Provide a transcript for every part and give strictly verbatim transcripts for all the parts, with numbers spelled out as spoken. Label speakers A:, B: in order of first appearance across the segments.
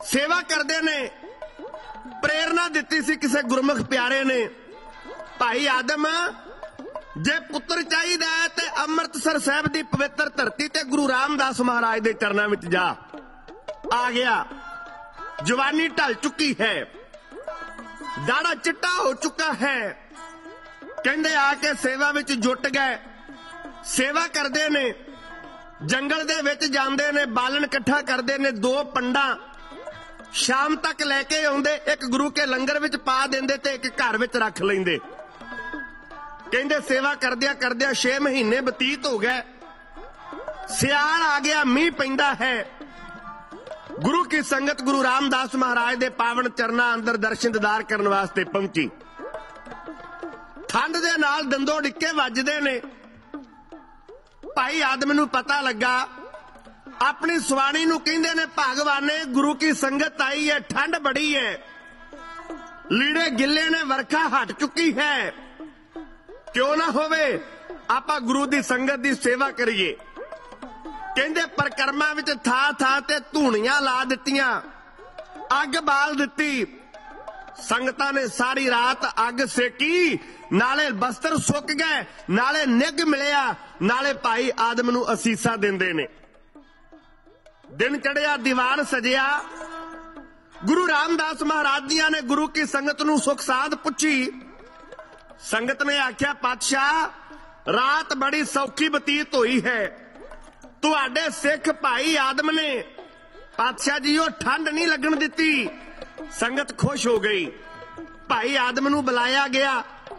A: सेवा करते ने। प्रेरणा दी सी किसी गुरमुख प्यारे ने, भाई आदम जे पुत्र चाहिदा है ते अमृतसर साहब की पवित्र धरती ते गुरु रामदास महाराज के चरणों में जा। आ गया, जवानी ढल चुकी है, दाड़ा चिट्टा हो चुका है, कहंदे आके सेवा विच जुट गए। सेवा करते ने, जंगल दे विच जांदे ने, बालन इकट्ठा करते ने, दो पंडा शाम तक लैके आउंदे, एक गुरु के लंगर विच पा देंदे ते एक घर विच रख लैंदे। कहंदे सेवा करदिया करदिया छे महीने बतीत हो गए, सियाल आ गया, मींह पैंदा है। गुरु की संगत गुरु रामदास महाराज दे पावन चरना अंदर दर्शन दीदार करने वास्ते पहुंची। ठंड दे नाल दंदों डिक्के वजदे ने। भाई आदम नूं पता लगा, अपनी स्वाणी नूं कहंदे ने, भगवाने गुरु की संगत आई है, ठंड बड़ी है, लीड़े गिले ने, वर्खा हट चुकी है, क्यों ना होवे आपां गुरु दी संगत दी सेवा करिए। कहंदे परिक्रमा विच था था ते धूणियां ला दित्तियां, अग बाल दित्ती। संगतां ने सारी रात अग सेकी, नाले बस्तर सुक गए, नाले निग मिलिया, नाले भाई आदम नूं असीसा दिंदे ने। दिन चढ़िया, दीवान सजिया। गुरु रामदास महाराज जी ने गुरु की संगत नूं सुख साध पुछी। संगत ने आख्या, पातशाह रात बड़ी सौखी बतीत हुई है, तुहाडे सिख भाई आदम ने पातशाह जी वो ठंड नहीं लगन दिती। संगत खुश हो गई। भाई आदम नूं बुलाया गया।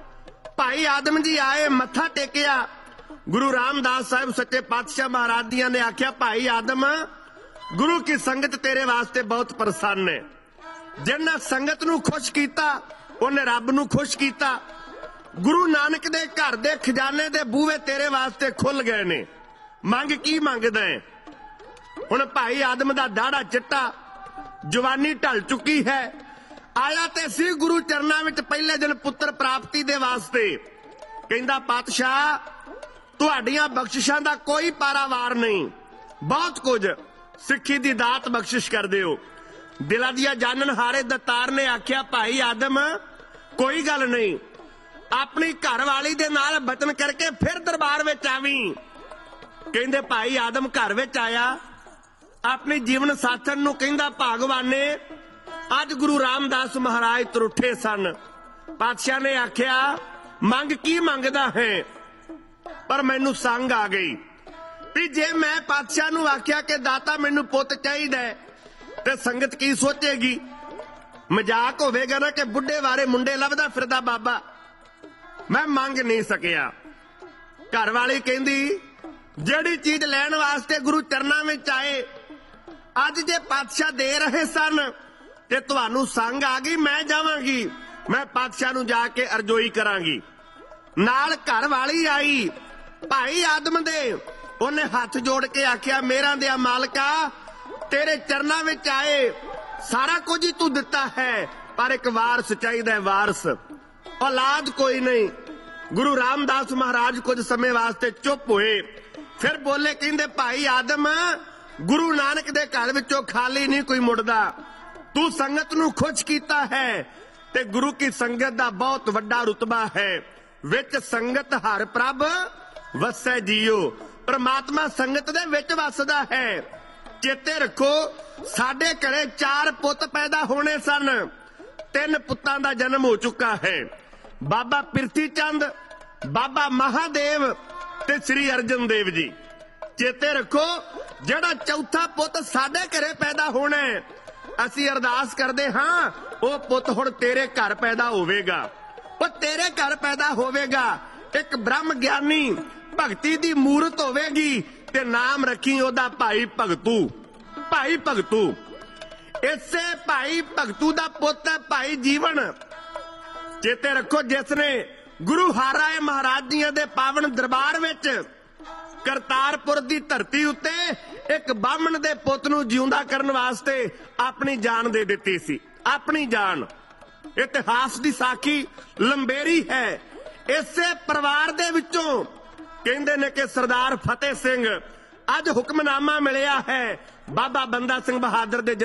A: भाई आदम जी आए, मत्था टेकिया। गुरु रामदास साहब सच्चे पातशाह महाराज जी ने आख्या, भाई आदम गुरु की संगत तेरे वास्ते बहुत प्रसन्न है। जिन्हें संगत नूं खुश कीता उन्हें रब नूं खुश कीता। गुरु नानक दे घर दे खजाने दे बूहे तेरे वास्ते खुल गए ने। मंग की मंगदा है? हुण भाई आदम दा दाड़ा चिट्टा, जवानी ढल चुकी है। आया ते सी गुरु चरना विच पहले दिन पुत्र प्राप्ति दे वास्ते। कहंदा, पातशाह तुहाडियां बख्शिशां दा कोई पारावार नहीं, बहुत कुछ सिक्खी दी दात बख्शिश कर दिओ। दिला दिया जानन हारे दतार ने आख्या, भाई आदम कोई गल नहीं, अपनी घर वाली दे नाल बचन करके फिर दरबार विच आवी। कहंदे भाई आदम घर विच आया, अपनी जीवन साथन नूं कहंदा, भगवाने अज गुरु रामदास महाराज त्रुठे सन। पातशाह ने आख्या, मंग की मंगदा है? पर मैनू संग आ गई भी जे मैं पातशाह नूं आख्या कि दाता मैनू पुत चाहीदा है ते संगत की सोचेगी? मजाक होवेगा ना कि बुढ़े वारे मुंडे लभदा फिरदा बाबा। मैं मंग नहीं सकिया। घर वाली कहंदी, जिहड़ी चीज लैण वास्ते गुरु चरना विच आए, अज जे पातशाह दे रहे सन ते तुहानू संग आ गई, मैं जावांगी, मैं पातशाह नूं जाके अरजोई करांगी। नाल घर वाली आई, भाई आदम दे, उन्हें हाथ जोड़ के आख्या, मेरा दिया मालका तेरे चरना विच आए, सारा कुछ ही तू दिता है, पर एक वारस चाहिदा है, वारस, औलाद कोई नहीं। गुरु रामदास महाराज कुछ समय वास्ते चुप हुए, फिर बोले, कहंदे भाई आदम गुरु नानक दे घर विचों खाली नहीं कोई मुड़दा। तू संगत नूं खुश कीता है ते गुरु की संगत दा बहुत वड्डा रुतबा है। विच संगत हर प्रभ वसै जियो, परमात्मा संगत दे विच वसदा है। चेते रखो, साडे घरे चार पुत पैदा होने सन, तीन पुत्तां दा जन्म हो चुका है। बाबा पिरथी चंद, बाबा महादेव ते श्री अर्जन देव जी। चेते रखो, जिहड़ा चौथा पुत साडे घरे पैदा होना है, असीं अरदास करदे हां, वो पुत हुण तेरे घर पैदा होवेगा। वो तेरे घर पैदा होवेगा, एक ब्रह्म ज्ञानी भगती दी मूरत होवेगी, ते नाम रखी ओदा भाई भगतू। भाई भगतू, इसे भाई भगतू दा पुत है भाई जीवन। चेते रखो, जिसने गुरु हरराय महाराज जी दे पावन दरबार विच करतारपुर दी धरती उत्ते एक बामण दे पुत नूं जिउंदा करन वास्ते अपनी जान दे दित्ती सी। अपनी जान, इतिहास दी साखी लंबेरी है। इसे परिवार दे विचों कहंदे ने कि सरदार फतेह सिंह अज हुक्मनामा मिलिया है बाबा बंदा सिंह बहादुर दे